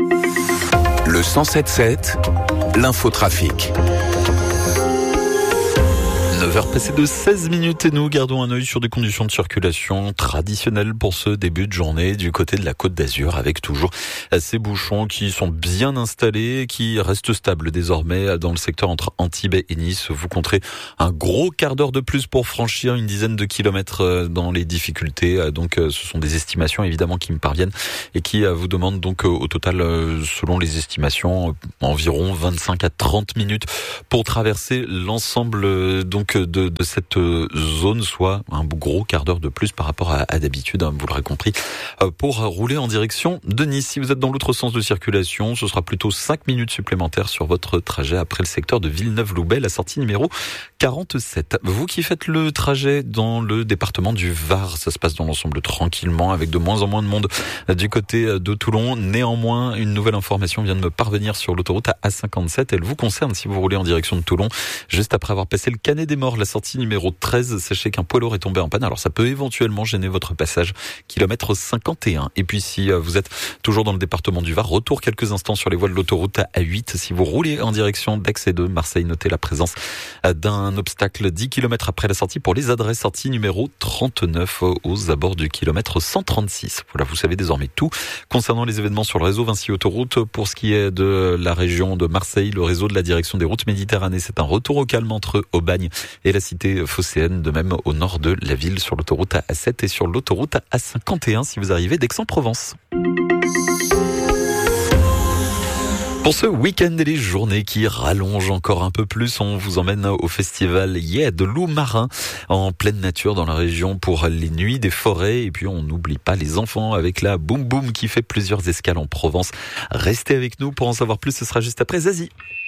Le 107.7, l'infotrafic. 9h passées de 16 minutes et nous gardons un œil sur des conditions de circulation traditionnelles pour ce début de journée du côté de la Côte d'Azur, avec toujours ces bouchons qui sont bien installés et qui restent stables désormais dans le secteur entre Antibes et Nice. Vous compterez un gros quart d'heure de plus pour franchir une dizaine de kilomètres dans les difficultés. Donc ce sont des estimations évidemment qui me parviennent et qui vous demandent donc au total, selon les estimations, environ 25 à 30 minutes pour traverser l'ensemble donc de cette zone, soit un gros quart d'heure de plus par rapport à d'habitude, vous l'aurez compris, pour rouler en direction de Nice. Si vous êtes dans l'autre sens de circulation, ce sera plutôt 5 minutes supplémentaires sur votre trajet après le secteur de Villeneuve-Loubet, la sortie numéro 47. Vous qui faites le trajet dans le département du Var, ça se passe dans l'ensemble tranquillement, avec de moins en moins de monde du côté de Toulon. Néanmoins, une nouvelle information vient de me parvenir sur l'autoroute A57. Elle vous concerne si vous roulez en direction de Toulon. Juste après avoir passé le Canet des Morts, la sortie numéro 13, sachez qu'un poids lourd est tombé en panne. Alors ça peut éventuellement gêner votre passage, kilomètre 51. Et puis si vous êtes toujours dans le département du Var, retour quelques instants sur les voies de l'autoroute A8. Si vous roulez en direction d'Aix et de Marseille, notez la présence d'un obstacle 10 km après la sortie pour les adresses, sortie numéro 39 aux abords du kilomètre 136. Voilà, vous savez désormais tout concernant les événements sur le réseau Vinci Autoroute. Pour ce qui est de la région de Marseille, le réseau de la direction des routes Méditerranée, c'est un retour au calme entre Aubagne et la cité phocéenne, de même au nord de la ville sur l'autoroute A7 et sur l'autoroute A51 si vous arrivez d'Aix-en-Provence. Pour ce week-end et les journées qui rallongent encore un peu plus, on vous emmène au festival de Loup Marin en pleine nature dans la région pour les nuits des forêts. Et puis on n'oublie pas les enfants avec la Boum Boum qui fait plusieurs escales en Provence. Restez avec nous pour en savoir plus, ce sera juste après Zazie.